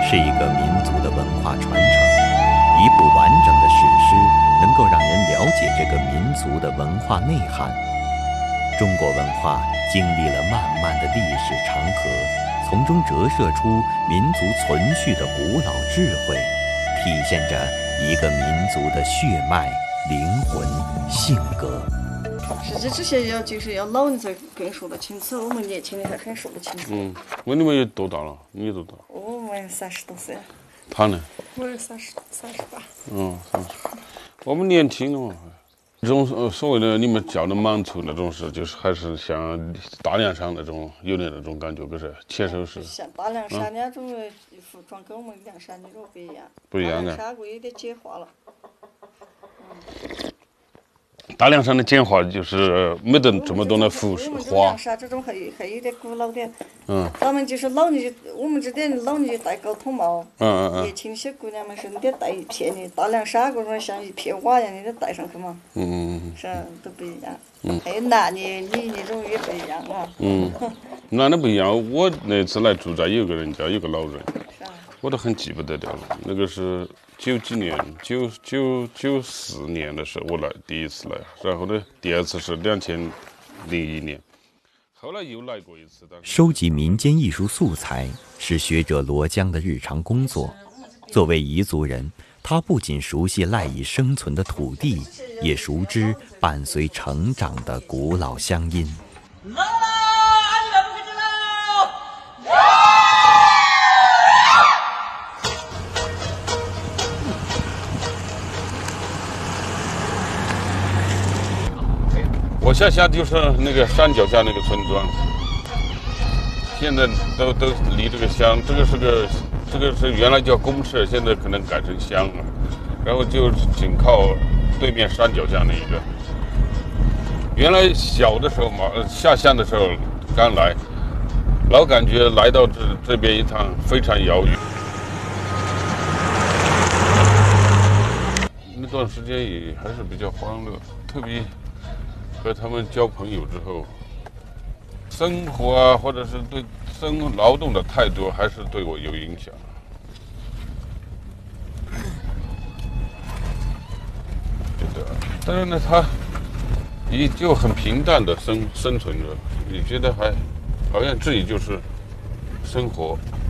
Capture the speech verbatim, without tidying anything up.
是一个民族的文化传承。一部完整的史诗能够让人了解这个民族的文化内涵。中国文化经历了漫漫的历史长河，从中折射出民族存续的古老智慧，体现着一个民族的血脉、灵魂、性格。 实际这些要就是要老人才更说得清楚，我们年轻人还很说不清楚。 嗯，问你们有多大了？你有多大？ 我们三十多岁。 他呢？ 我也三十三十八。 嗯，三十。我们年轻了嘛。这种呃所谓的你们叫的满族那种是，就是还是像大凉山那种有点那种感觉，可是切手是。 像大凉山那种服装跟我们凉山那种不一样。 不一样的。 大凉山我有点简化了。 嗯。大凉山的简化就是没得这么多的服饰花。 凉山这种还还有点古老点。 嗯。 咱们就是老年，我们这点老年戴高筒帽。 嗯嗯嗯。 年轻些姑娘们是你得戴一片的，大凉山这种像一片瓦一样，你得戴上去嘛。 嗯嗯嗯。 是都不一样。 嗯。 还有男的、女的这种也不一样啊。 嗯。男的不一样，我那次来住在有个人家，有个老人。 是啊。 我都很记不得掉了，那个是九几年，九九九四年的时候我来第一次来，然后呢，第二次是两千零一年，后来又来过一次。 收集民间艺术素材是学者罗江的日常工作。作为彝族人，他不仅熟悉赖以生存的土地，也熟知伴随成长的古老乡音。 我下下就是那个山脚下那个村庄，现在都都离这个乡，这个是个这个是原来叫公社，现在可能改成乡了，然后就紧靠对面山脚下那一个。原来小的时候嘛，下乡的时候刚来，老感觉来到这这边一趟非常遥远。那段时间也还是比较欢乐，特别。和他们交朋友之后，生活啊，或者是对生劳动的态度，还是对我有影响。觉得，但是呢，他也就很平淡的生生存着，你觉得还好像自己就是生活。